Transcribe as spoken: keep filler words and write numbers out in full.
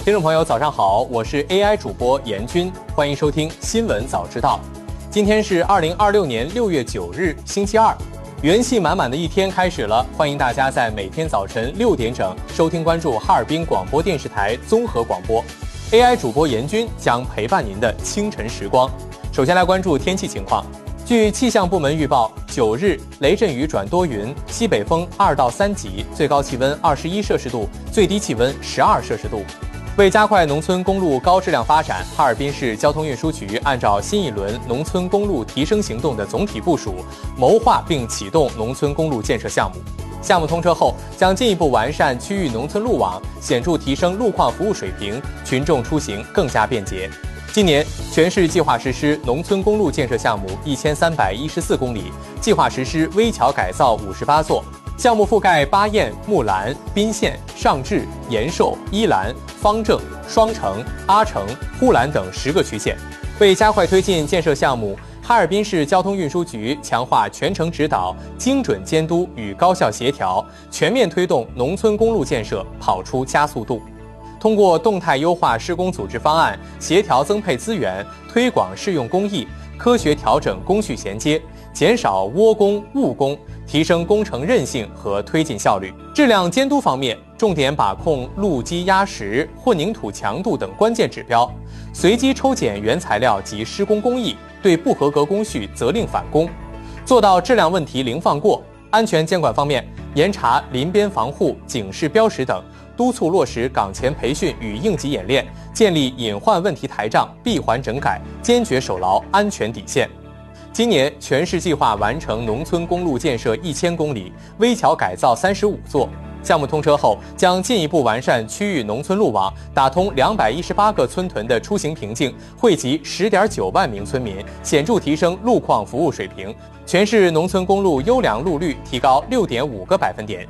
听众朋友，早上好，我是 A I 主播严军，欢迎收听新闻早知道。今天是二零二六年六月九日，星期二，元气满满的一天开始了。欢迎大家在每天早晨六点整收听关注哈尔滨广播电视台综合广播。A I 主播严军将陪伴您的清晨时光。首先来关注天气情况。据气象部门预报，九日雷阵雨转多云，西北风二到三级，最高气温二十一摄氏度，最低气温十二摄氏度。为加快农村公路高质量发展，哈尔滨市交通运输局按照新一轮农村公路提升行动的总体部署，谋划并启动农村公路建设项目。项目通车后，将进一步完善区域农村路网，显著提升路况服务水平，群众出行更加便捷。今年全市计划实施农村公路建设项目一千三百一十四公里，计划实施危桥改造五十八座。项目覆盖巴彦、木兰、宾县、上治、延寿、伊兰、方正、双城、阿城、呼兰等十个区县。为加快推进建设项目，哈尔滨市交通运输局强化全程指导、精准监督与高效协调，全面推动农村公路建设跑出加速度。通过动态优化施工组织方案，协调增配资源，推广适用工艺，科学调整工序衔接，减少窝工误工，提升工程韧性和推进效率。质量监督方面，重点把控路基压实、混凝土强度等关键指标，随机抽检原材料及施工工艺，对不合格工序责令返工，做到质量问题零放过。安全监管方面，严查林边防护、警示标识等，督促落实岗前培训与应急演练，建立隐患问题台账，闭环整改，坚决守牢安全底线。今年全市计划完成农村公路建设一千公里，危桥改造三十五座。项目通车后，将进一步完善区域农村路网，打通两百一十八个村屯的出行瓶颈，惠及十点九万名村民，显著提升路况服务水平。全市农村公路优良路率提高六点五个百分点，